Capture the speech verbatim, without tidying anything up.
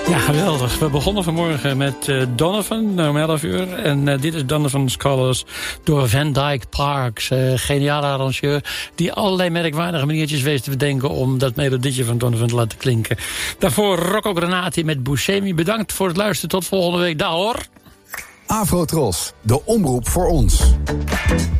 Ja, geweldig. We begonnen vanmorgen met uh, Donovan, om elf uur. En uh, dit is Donovan's Scholars door Van Dyke Parks. Uh, geniale arrangeur die allerlei merkwaardige maniertjes wees te bedenken om dat melodietje van Donovan te laten klinken. Daarvoor Rocco Granati met Buscemi. Bedankt voor het luisteren. Tot volgende week. Dag hoor. Afro Tros, de omroep voor ons.